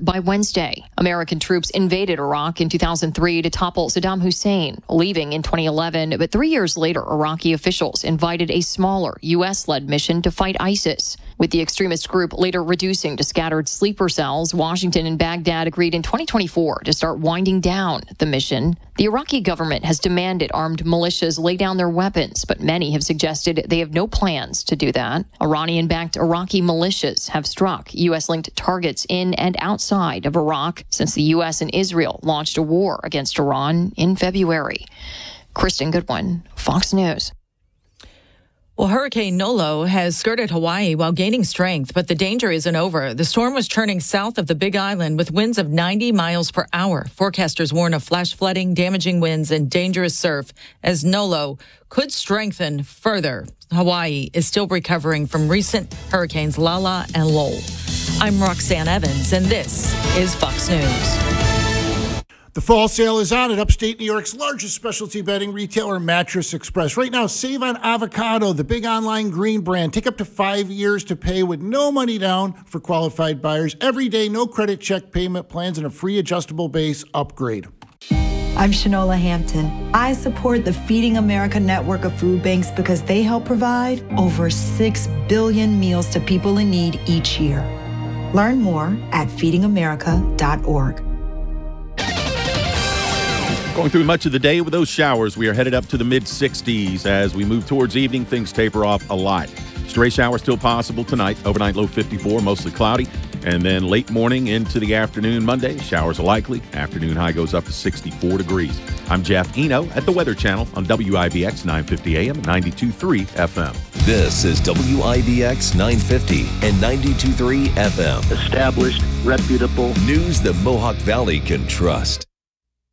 by Wednesday. American troops invaded Iraq in 2003 to topple Saddam Hussein, leaving in 2011. But 3 years later, Iraqi officials invited a smaller U.S.-led mission to fight ISIS. With the extremist group later reducing to scattered sleeper cells, Washington and Baghdad agreed in 2024 to start winding down the mission. The Iraqi government has demanded armed militias lay down their weapons, but many have suggested they have no plans to do that. Iranian-backed Iraqi militias have struck U.S.-linked targets in and outside of Iraq since the U.S. and Israel launched a war against Iran in February. Kristen Goodwin, Fox News. Well, Hurricane Nolo has skirted Hawaii while gaining strength, but the danger isn't over. The storm was churning south of the Big Island with winds of 90 miles per hour. Forecasters warn of flash flooding, damaging winds, and dangerous surf as Nolo could strengthen further. Hawaii is still recovering from recent hurricanes Lala and Lowell. I'm Roxanne Evans, and this is Fox News. The fall sale is on at upstate New York's largest specialty bedding retailer, Mattress Express. Right now, save on Avocado, the big online green brand. Take up to 5 years to pay with no money down for qualified buyers. Every day, no credit check payment plans, and a free adjustable base upgrade. I'm Shanola Hampton. I support the Feeding America network of food banks because they help provide over 6 billion meals to people in need each year. Learn more at feedingamerica.org. Going through much of the day with those showers, we are headed up to the mid-60s. As we move towards evening, things taper off a lot. Stray showers still possible tonight. Overnight low 54, mostly cloudy. And then late morning into the afternoon Monday, showers are likely. Afternoon high goes up to 64 degrees. I'm Jeff Eno at the Weather Channel on WIBX 950 AM and 92.3 FM. This is WIBX 950 and 92.3 FM. Established, reputable news the Mohawk Valley can trust.